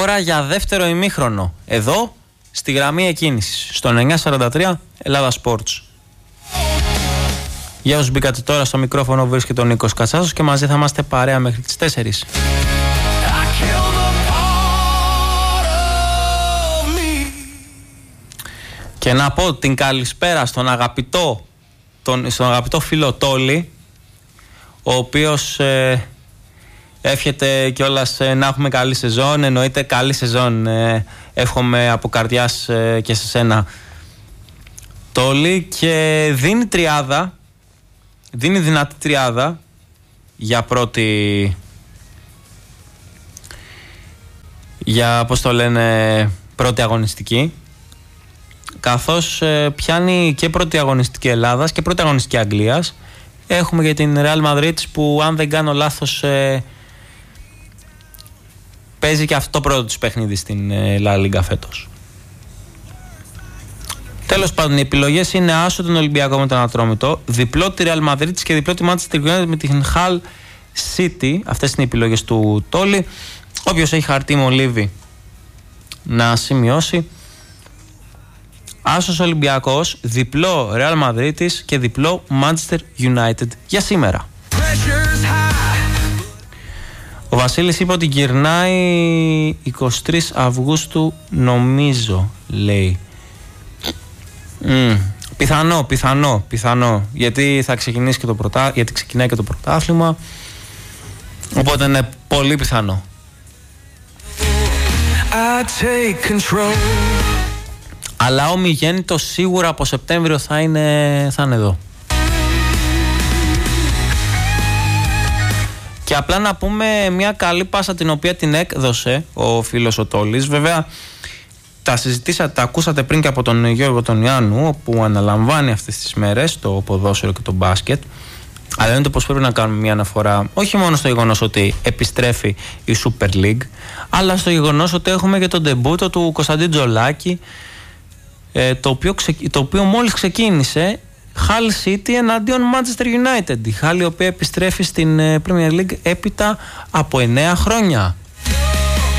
ώρα για δεύτερο ημίχρονο. Εδώ, στη γραμμή εκκίνησης, στο 943 Ελλάδα Sports. Για όσους μπήκατε τώρα στο μικρόφωνο, βρίσκεται ο Νίκος Κατσάσος και μαζί θα είμαστε παρέα μέχρι τις 4. Και να πω την καλησπέρα στον αγαπητό φίλο Τόλι, ο οποίος εύχεται κιόλας να έχουμε καλή σεζόν. Εννοείται καλή σεζόν, εύχομαι από καρδιάς και σε σένα, Τόλι. Και δίνει τριάδα, δίνει δυνατή τριάδα για πρώτη αγωνιστική, καθώς πιάνει και πρώτη αγωνιστική Ελλάδας και πρώτη αγωνιστική Αγγλίας. Έχουμε για την Real Madrid που, αν δεν κάνω λάθος, παίζει και αυτό το πρώτο της παιχνίδι στην La Liga φέτος. Τέλος πάντων, οι επιλογές είναι άσο τον Ολυμπιακό με τον Ατρόμητο, διπλό τη Real Madrid και διπλό τη Manchester United με την Hull City. Αυτές είναι οι επιλογές του Τόλι. Όποιος έχει χαρτί μολύβι να σημειώσει. Άσος Ολυμπιακός, διπλό Real Madrid και διπλό Manchester United για σήμερα. Ο Βασίλης είπε ότι γυρνάει 23 Αυγούστου, νομίζω, λέει. Πιθανό. Γιατί θα ξεκινήσει και γιατί ξεκινάει και το πρωτάθλημα. Οπότε είναι πολύ πιθανό. Αλλά ο Μιγέννητος σίγουρα από Σεπτέμβριο θα είναι εδώ. Και απλά να πούμε μια καλή πάσα την οποία την έκδοσε ο φίλος ο Τόλης. Βέβαια τα ακούσατε πριν και από τον Γιώργο τον Ιάννου, που αναλαμβάνει αυτές τις μέρες το ποδόσφαιρο και το μπάσκετ. Αλλά είναι το πως πρέπει να κάνουμε μια αναφορά όχι μόνο στο γεγονός ότι επιστρέφει η Super League, αλλά στο γεγονός ότι έχουμε και τον ντεμπούτο του Κωνσταντίν Τζολάκη, το οποίο μόλις ξεκίνησε, Hull City εναντίον Manchester United. Η Hull, η οποία επιστρέφει στην Premier League έπειτα από 9 χρόνια.